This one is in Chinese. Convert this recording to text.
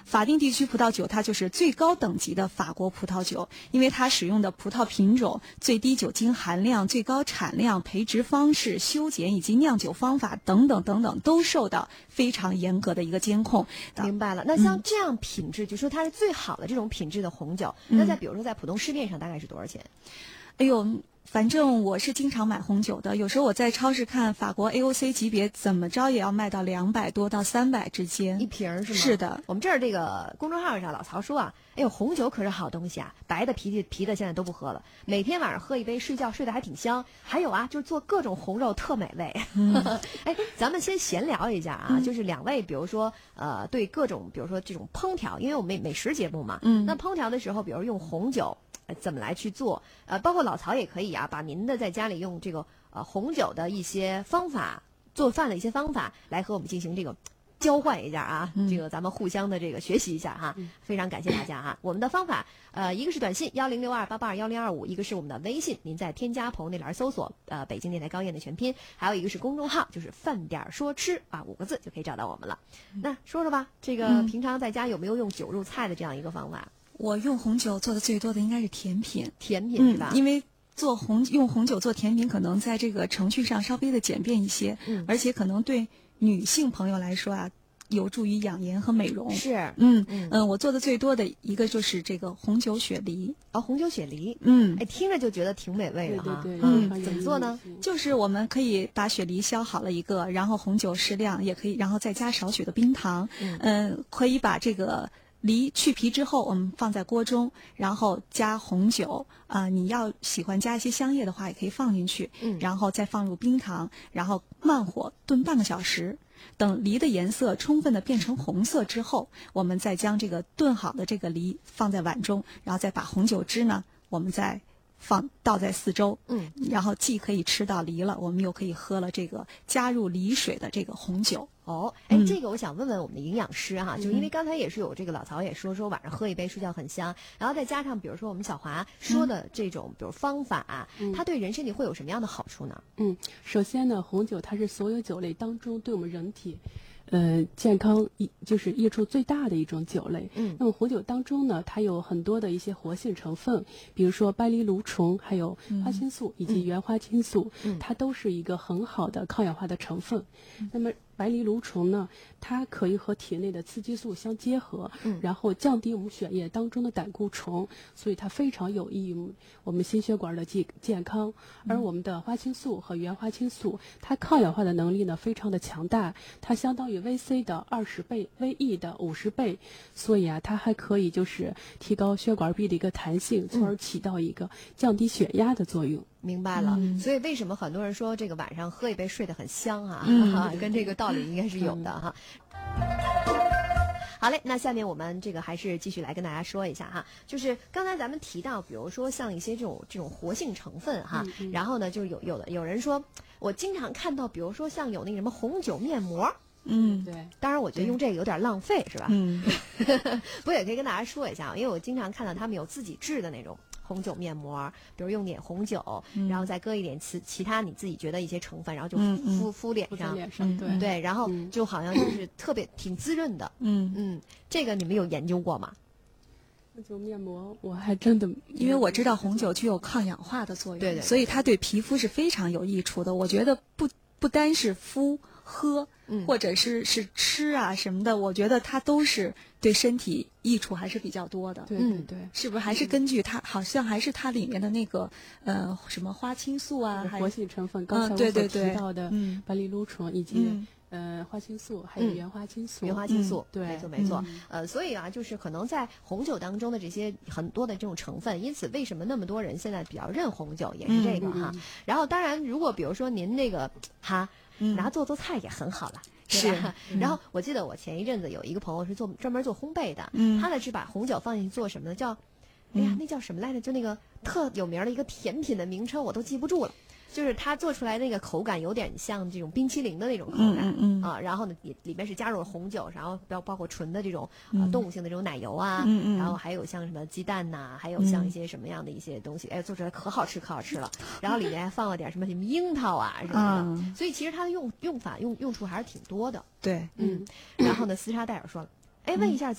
法定地区葡萄酒它就是最高等级的法国葡萄酒，因为它使用的葡萄品种、最低酒精含量、最高产量、培植方式、修剪以及酿酒方法等等等等，都受到非常严格的一个监控。 明白了。那像这样品质，就说它是最好的这种品质的红酒，那在比如说在浦东市面上大概是多少钱？ 哎呦，反正我是经常买红酒的，有时候我在超市看法国 AOC 级别，怎么着也要卖到200多到300之间一瓶是吗？ 是的。 我们这儿这个公众号上老曹说啊，哎呦，红酒可是好东西啊，白的啤的现在都不喝了，每天晚上喝一杯，睡觉睡得还挺香。还有啊，就是做各种红肉特美味。哎，咱们先闲聊一下啊，就是两位，比如说对各种，比如说这种烹调，因为我们美食节目嘛，那烹调的时候，比如用红酒。怎么来去做？包括老曹也可以啊，把您的在家里用这个红酒的一些方法，做饭的一些方法来和我们进行这个交换一下啊，这个咱们互相的这个学习一下哈。非常感谢大家哈。我们的方法一个是短信106288210025，一个是我们的微信，您在添加朋友那栏搜索北京电台高燕的全拼，还有一个是公众号，就是饭点说吃啊5个字就可以找到我们了。那说说吧，这个平常在家有没有用酒入菜的这样一个方法？ 我用红酒做的最多的应该是甜品， 是吧？ 因为用红酒做甜品，可能在这个程序上稍微的简便一些，而且可能对女性朋友来说啊，有助于养颜和美容。 是， 我做的最多的一个就是这个红酒雪梨。 红酒雪梨，哎，听着就觉得挺美味的哈。 对， 怎么做呢？ 就是我们可以把雪梨削好了一个，然后红酒适量，也可以，然后再加少许的冰糖。可以把这个梨去皮之后，我们放在锅中，然后加红酒你要喜欢加一些香叶的话，也可以放进去，然后再放入冰糖，然后慢火炖半个小时。等梨的颜色充分的变成红色之后，我们再将这个炖好的这个梨放在碗中，然后再把红酒汁呢，我们再倒在四周，然后既可以吃到梨了，我们又可以喝了这个加入梨水的这个红酒。 这个我想问问我们的营养师哈，就因为刚才也是有这个老曹也说晚上喝一杯睡觉很香，然后再加上比如说我们小华说的这种比如方法，它对人身体会有什么样的好处呢？ 首先呢，红酒它是所有酒类当中对我们人体健康就是益处最大的一种酒类。那么红酒当中呢，它有很多的一些活性成分，比如说白藜芦醇，还有花青素以及原花青素，它都是一个很好的抗氧化的成分。那么白藜芦醇呢，它可以和体内的雌激素相结合，然后降低我们血液当中的胆固醇，所以它非常有益于我们心血管的健康。而我们的花青素和原花青素，它抗氧化的能力呢非常的强大，它相当于VC 的20倍，VE 的50倍，所以它还可以就是提高血管壁的一个弹性，从而起到一个降低血压的作用。 明白了，所以为什么很多人说这个晚上喝一杯睡得很香啊？跟这个道理应该是有的哈。好嘞，那下面我们这个还是继续来跟大家说一下哈，就是刚才咱们提到，比如说像一些这种活性成分哈，然后呢，就是有人说，我经常看到，比如说像有那什么红酒面膜。 对， 当然我觉得用这个有点浪费，是吧？不过也可以跟大家说一下，因为我经常看到他们有自己制的那种红酒面膜，比如用点红酒，然后再搁一点其他你自己觉得一些成分，然后就敷脸上，对，然后就好像就是特别挺滋润的。这个你们有研究过吗？ 红酒面膜我还真的， 因为我知道红酒具有抗氧化的作用， 对， 所以它对皮肤是非常有益处的。我觉得不单是敷喝，或者是吃啊什么的，我觉得它都是对身体益处还是比较多的。 对， 是不是还是根据它，好像还是它里面的那个什么花青素啊， 活性成分，刚才我所提到的白藜芦醇以及花青素，还有原花青素。 原花青素， 对， 没错。所以就是可能在红酒当中的这些很多的这种成分，因此为什么那么多人现在比较认红酒，也是这个哈。然后当然，如果比如说您那个拿做菜也很好了。是，然后我记得我前一阵子有一个朋友是专门做烘焙的，他呢是把红酒放进去做什么呢？叫，那叫什么来着？就那个特有名的一个甜品的名称我都记不住了。就是它做出来那个口感有点像这种冰淇淋的那种口感，然后呢里面是加入了红酒，然后包括纯的这种动物性的这种奶油啊，然后还有像什么鸡蛋呐，还有像一些什么样的一些东西，做出来可好吃了。然后里面还放了点什么樱桃啊什么的，所以其实它的用法用处还是挺多的。 对， 然后呢，斯沙戴尔说了，问一下。